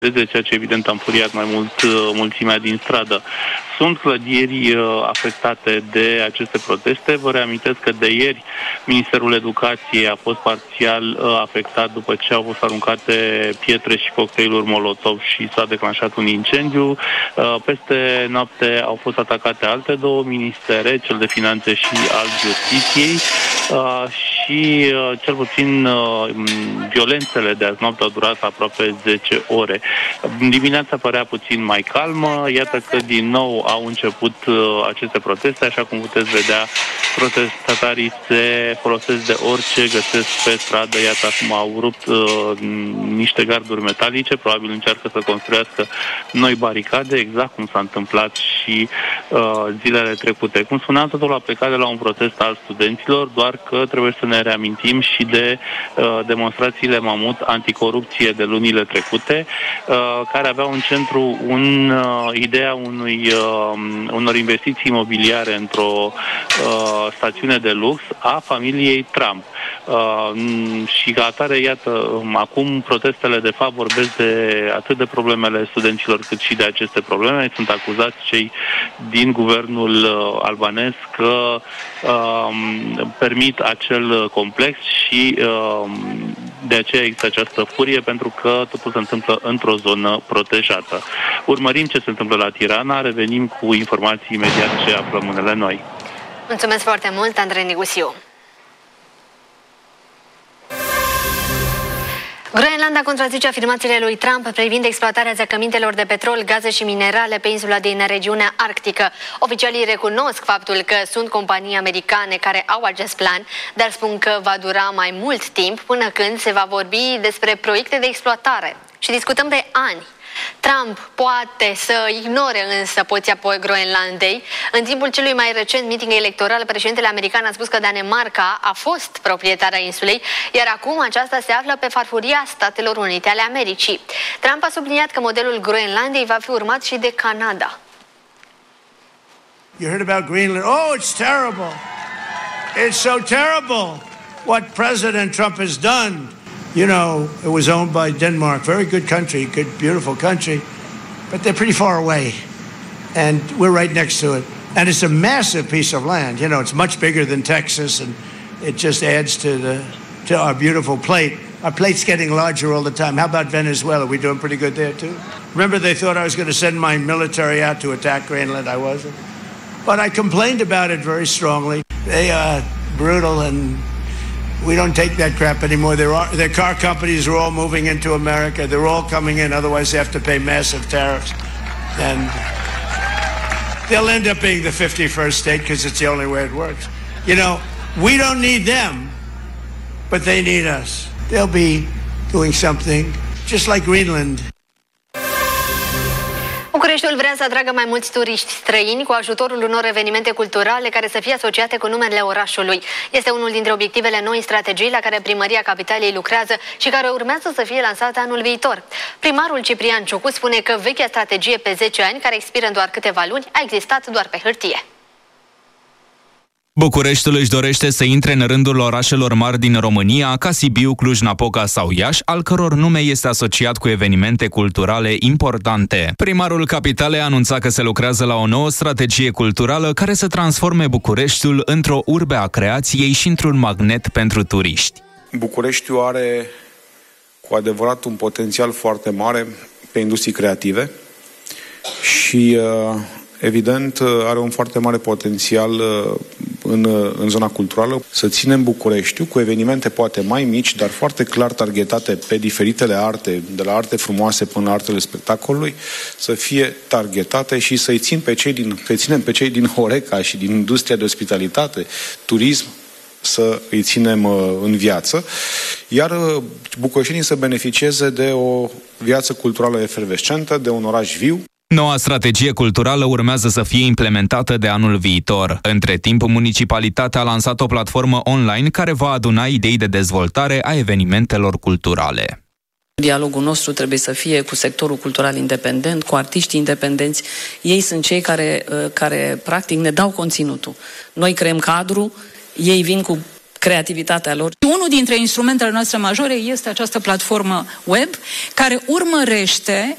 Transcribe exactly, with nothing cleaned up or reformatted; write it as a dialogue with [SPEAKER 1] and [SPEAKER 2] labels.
[SPEAKER 1] ceea ce evident a înfuriat mai mult mulțimea din stradă. Sunt clădiri afectate de aceste proteste. Vă reamintesc că de ieri Ministerul Educației a fost parțial afectat după ce au fost aruncate pietre și cocktailuri Molotov și s-a declanșat un incendiu. Peste noapte au fost atacate alte două ministere, cel de Finanțe și al Justiției, și cel puțin violențele de azi noapte au durat aproape zece ore. Dimineața părea puțin mai calmă, iată că din nou au început aceste proteste, așa cum puteți vedea, protestatarii se folosesc de orice găsesc pe stradă, iată acum au rupt uh, niște garduri metalice, probabil încearcă să construiască noi baricade, exact cum s-a întâmplat și uh, zilele trecute. Cum spuneam, totul a plecat de la un protest al studenților, doar că trebuie să ne reamintim și de uh, demonstrațiile mamut anticorupție de lunile trecute, uh, care aveau în centru un, uh, ideea unui, uh, unor investiții imobiliare într-o uh, stațiune de lux a familiei Trump. Uh, și ca atare, iată, acum protestele de fapt vorbesc de atât de problemele studenților cât și de aceste probleme. Sunt acuzați cei din guvernul uh, albanez că uh, permit acel complex și uh, de aceea există această furie, pentru că totul se întâmplă într-o zonă protejată. Urmărim ce se întâmplă la Tirana, revenim cu informații imediat ce aflăm unele noi.
[SPEAKER 2] Mulțumesc foarte mult, Andrei Nigusiu. Groenlanda contrazice afirmațiile lui Trump privind exploatarea zăcămintelor de petrol, gaze și minerale pe insula din regiunea arctică. Oficialii recunosc faptul că sunt companii americane care au acest plan, dar spun că va dura mai mult timp până când se va vorbi despre proiecte de exploatare. Și discutăm de ani. Trump poate să ignore însă poziția Groenlandei. În timpul celui mai recent meeting electoral, președintele american a spus că Danemarca a fost proprietara insulei, iar acum aceasta se află pe farfuria Statelor Unite ale Americii. Trump a subliniat că modelul Groenlandei va fi urmat și de Canada.
[SPEAKER 3] You heard about Greenland? Oh, it's terrible. It's so terrible what President Trump has done. You know, it was owned by Denmark, very good country, good, beautiful country, but they're pretty far away, and we're right next to it. And it's a massive piece of land. You know, it's much bigger than Texas, and it just adds to the to our beautiful plate. Our plate's getting larger all the time. How about Venezuela? We're doing pretty good there, too. Remember, they thought I was going to send my military out to attack Greenland. I wasn't. But I complained about it very strongly. They are brutal, and we don't take that crap anymore. Their, their car companies are all moving into America. They're all coming in. Otherwise, they have to pay massive tariffs. And they'll end up being the fifty-first state because it's the only way it works. You know, we don't need them, but they need us. They'll be doing something just like Greenland.
[SPEAKER 2] Bucureștiul vrea să atragă mai mulți turiști străini cu ajutorul unor evenimente culturale care să fie asociate cu numele orașului. Este unul dintre obiectivele noi strategii la care Primăria Capitalei lucrează și care urmează să fie lansată anul viitor. Primarul Ciprian Ciucu spune că vechea strategie pe zece ani, care expiră în doar câteva luni, a existat doar pe hârtie.
[SPEAKER 4] Bucureștiul își dorește să intre în rândul orașelor mari din România, ca Sibiu, Cluj-Napoca sau Iași, al căror nume este asociat cu evenimente culturale importante. Primarul Capitalei a anunțat că se lucrează la o nouă strategie culturală care să transforme Bucureștiul într-o urbe a creației și într-un magnet pentru turiști.
[SPEAKER 5] Bucureștiul are cu adevărat un potențial foarte mare pe industrii creative și evident are un foarte mare potențial în, în zona culturală. Să ținem Bucureștiul cu evenimente poate mai mici, dar foarte clar targetate pe diferitele arte, de la arte frumoase până la artele spectacolului, să fie targetate și să-i țin pe cei din, să-i ținem pe cei din Horeca și din industria de ospitalitate, turism, să îi ținem în viață, iar bucureștinii să beneficieze de o viață culturală efervescentă, de un oraș viu.
[SPEAKER 4] Noua strategie culturală urmează să fie implementată de anul viitor. Între timp, municipalitatea a lansat o platformă online care va aduna idei de dezvoltare a evenimentelor culturale.
[SPEAKER 6] Dialogul nostru trebuie să fie cu sectorul cultural independent, cu artiștii independenți. Ei sunt cei care, care practic ne dau conținutul. Noi creăm cadru, ei vin cu creativitatea lor.
[SPEAKER 7] Unul dintre instrumentele noastre majore este această platformă web care urmărește